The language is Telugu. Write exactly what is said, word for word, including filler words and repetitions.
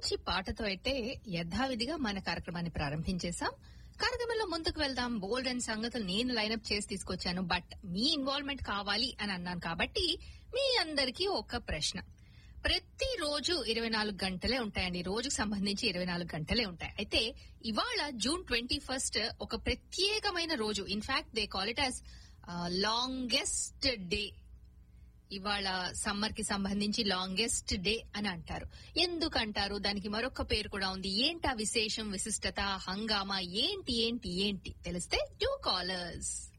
మంచి పాటతో అయితే యథావిధిగా మన కార్యక్రమాన్ని ప్రారంభించేశాం. కార్యక్రమంలో ముందుకు వెళ్దాం. బోల్డ్ అండ్ సంగతులు నేను లైనప్ చేసి తీసుకొచ్చాను. బట్ మీ ఇన్వాల్వ్మెంట్ కావాలి అని అన్నాను కాబట్టి మీ అందరికీ ఒక ప్రశ్న. ప్రతి రోజు ఇరవై నాలుగు గంటలే ఉంటాయండి. రోజుకు సంబంధించి ఇరవై నాలుగు గంటలే ఉంటాయి. అయితే ఇవాళ జూన్ ట్వంటీ ఫస్ట్ ఒక ప్రత్యేకమైన రోజు. In fact they call it as longest day. ఇవాళ సమ్మర్ కి సంబంధించి లాంగెస్ట్ డే అని అంటారు. ఎందుకంటారు? దానికి మరొక పేరు కూడా ఉంది. ఏంటా విశేషం, విశిష్టత, హంగామా ఏంటి ఏంటి ఏంటి తెలిస్తే టూ కాలర్స్.